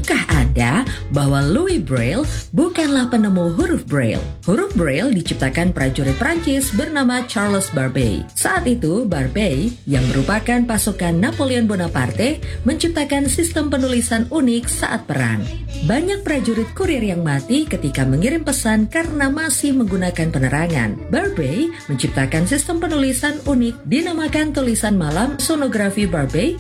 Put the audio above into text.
Tahukah Anda bahwa Louis Braille bukanlah penemu huruf Braille? Huruf Braille diciptakan prajurit Prancis bernama Charles Barbey. Saat itu, Barbey, yang merupakan pasukan Napoleon Bonaparte, menciptakan sistem penulisan unik saat perang. Banyak prajurit kurir yang mati ketika mengirim pesan karena masih menggunakan penerangan. Barbey menciptakan sistem penulisan unik dinamakan tulisan malam sonografi Barbey